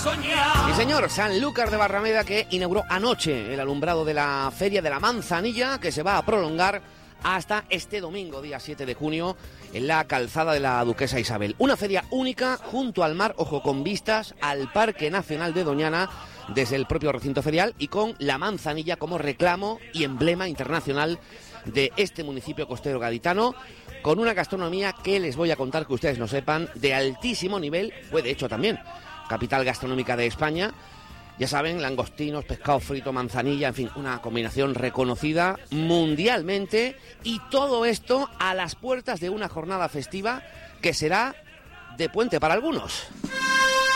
Sí, señor, Sanlúcar de Barrameda, que inauguró anoche el alumbrado de la Feria de la Manzanilla, que se va a prolongar hasta este domingo, día 7 de junio, en la calzada de la Duquesa Isabel. Una feria única junto al mar, ojo, con vistas al Parque Nacional de Doñana desde el propio recinto ferial y con la manzanilla como reclamo y emblema internacional de este municipio costero gaditano, con una gastronomía que les voy a contar, que ustedes no sepan, de altísimo nivel. Fue de hecho también capital gastronómica de España. Ya saben, langostinos, pescado frito, manzanilla, en fin, una combinación reconocida mundialmente, y todo esto a las puertas de una jornada festiva que será de puente para algunos.